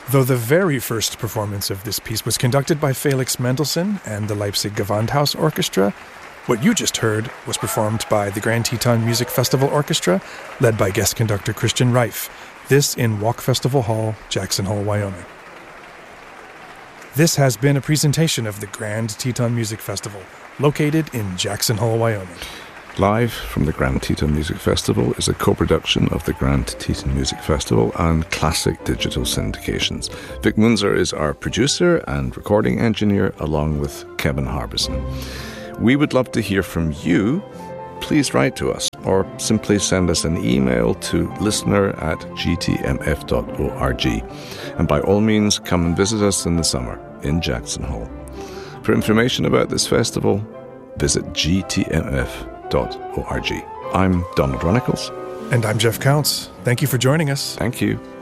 Though the very first performance of this piece was conducted by Felix Mendelssohn and the Leipzig Gewandhaus Orchestra, what you just heard was performed by the Grand Teton Music Festival Orchestra, led by guest conductor Christian Reif, this in Walk Festival Hall, Jackson Hole, Wyoming. This has been a presentation of the Grand Teton Music Festival, located in Jackson Hole, Wyoming. Live from the Grand Teton Music Festival is a co-production of the Grand Teton Music Festival and Classic Digital Syndications. Vic Munzer is our producer and recording engineer, along with Kevin Harbison. We would love to hear from you. Please write to us or simply send us an email to listener@gtmf.org. And by all means, come and visit us in the summer in Jackson Hole. For information about this festival, visit gtmf.org. I'm Donald Runnicles. And I'm Jeff Counts. Thank you for joining us. Thank you.